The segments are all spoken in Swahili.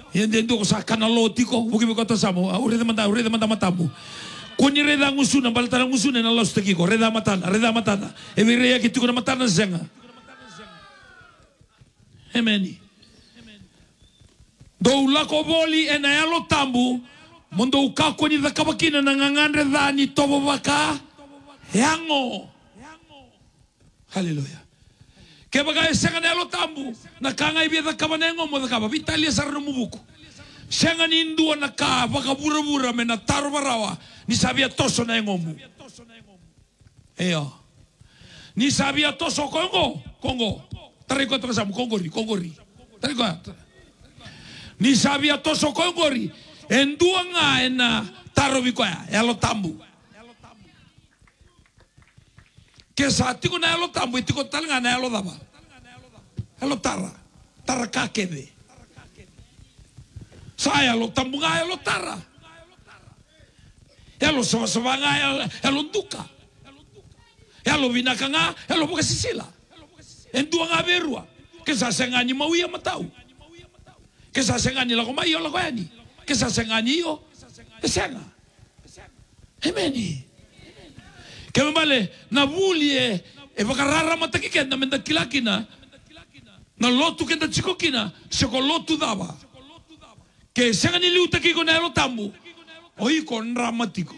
Yende ndo sa kanaloti ko, buki ko to samo, ureda manda matamu. Kuni reda ngusuna, baltara ngusuna na los teki ko, reda matana. Ebi rea kitu ko na matana zenga. Amen. Do lako boli ena yalo tambu, mundo ukako ni dakabakina na ngangandre dhani tobo baka, yango. Hallelujah. Kaya bagay siya nga tambu, nakangay biya kabanengo mo dakaba, Vitalia sarno mubuko. Siya nga ninduwa baka bura-bura me na tarwarawa, ni sabi toso na yung mo. Eyo. Ni sabi toso Kongo. Taray ko ito kasama, Kongori. Taray ko. Ni sabi toso Kongori, enduwa nga na tarobi ko ya, yalo tambu. Kesa tiko na yalo tambu, tiko talaga na yalo daba. Yalo tara kakebe. Sa yalo tambu nga yalo tara. Yalo sama-sama nga yalo duka. Yalo binaka nga, yalo pakasisila. Endua nga berua. Kesa senga ni mawia matau. Kesa senga ni lako mayo lako yani. Kesa senga ni yo. Kesenga. Amen. Kaya mabale, nabulie, bakarara matakiken na mendakilakina, na lotu kenda chikokina, seko lotu daba. Kaya siya nga niliutaki ko na yalo tambu, oy ko nramatiko.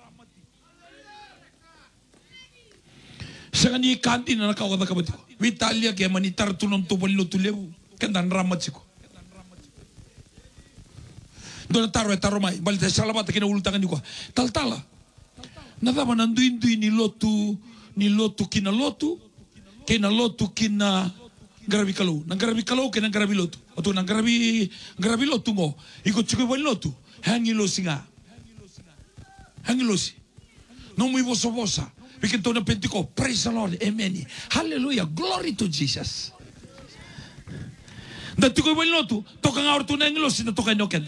Siya nga ni kanti na nakawada kabatiko. Vitalia kaya manitar tunong tupal lotu lebu, kenda nramatiko. Doon na taro may, balita salamat na kinaulutangan ni ko. Taltala. Nadama nanduin-duin ni lotu kina garabi kalau. Nang garabi kalau kina garabi lotu. Oto nang garabi lotu mo. Ikot chikoy wal lotu. Hangilosi nga. Hangilosi. Nung may bosa-bosa. Bikin to na pentiko. Praise the Lord. Amen. Hallelujah. Glory to Jesus. Dati koy wal lotu. Toka nga orto na hangilosi na toka nyoken.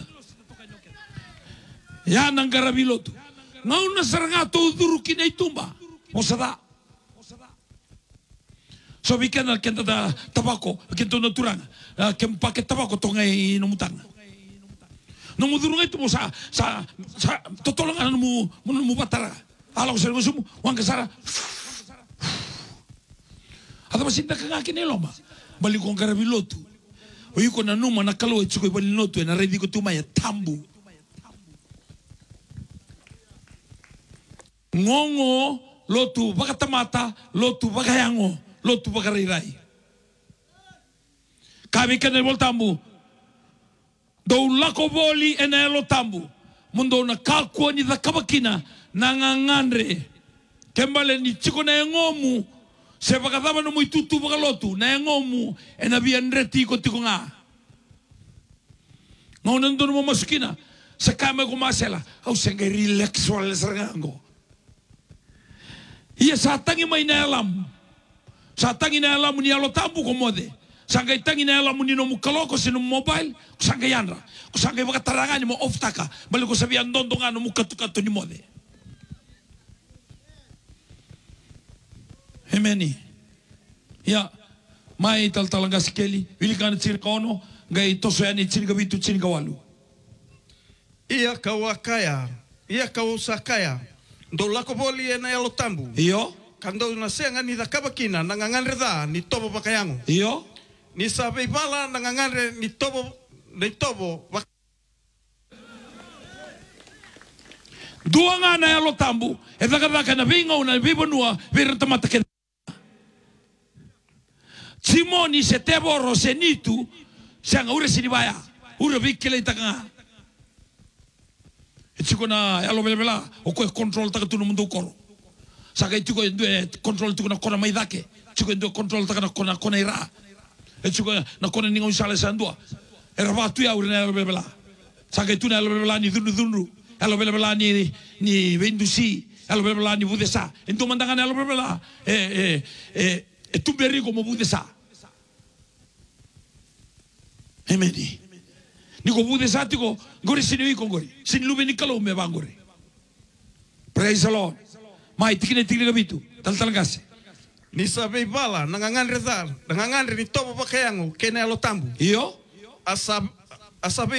Yan ang garabi lotu. Ngayon na saranga to durukin ay tumba. Mosada. So bikin na kenta da tabako, kento na turang, kempake tabako to ngay numutang. Nung mudurong ito mo sa totolangan mo batara. Alaw sa mo wang kasara. Ada masinda ka nga kiniloma. Balik ko ang karabiloto. O yuko na numa nakalo ito ko balinoto na ready ko tumaya tambu. Ngongo lotu bakatamata, lotu bakayango, lotu bakariray. Kami ka na tambu. Do lako boli enelo tambu. Mundo na kakwa ni kabakina nangangandre. Kembale ni chiko na ngomu. Se bakatama no mo itutu bakalotu na ngomu enabiandreti ko tiko nga. Ngayon nandun mo masukina sa kama ko masela. Au sengay relax wala sarangango. Iya satangi may naelam. Satangi naelam ni alo tambu ko mode. Sangay tangi naelam ni no mukaloko sino mobile. Kusangay yanra. Kusangay makatarangan ni mo off taka. Balik ko sabihan dondo nga no mukatu-katu ni mode. Amen. Ya. May talaga sikeli. Wili ka na tsirikaono. Gay toso yan ni tsirikabitu tsirikawalu. Iya kawakaya. Iya kawusakaya. Do lako boli na yalo tambu. Iyo. Kando na senga ni dakabakina nanganganre da ni tobo bakayango. Iyo. Ni sabi bala nanganganre ni tobo Dua nga na yalo tambu. E daka na vingaw na bibonua virantamata ke. Simoni se tebo rosenitu sanga ure sinibaya. Ure vikile itaka. Chiko na yalo bela o ko control taka tu mundo koro. Saka chiko ndo control tu na kona maidake. Chiko ndo control taka na kona ira. Chiko na kona ningo sala sandua. Era vatu ya urina yalo bela. Saka tu na yalo bela ni dunu. Yalo bela ni vendusi. Yalo bela ni budesa. Ento mandangan yalo bela tu beri como budesa. Amen. Niko bude satiko gori sini gori sini lube ni kalau me bangori. Praise the Lord. Mai tikine gabitu tal gase. Ni sabe bala nanganganre dar nanganganre ni tobo bakayango kena lo tambu. Iyo asabe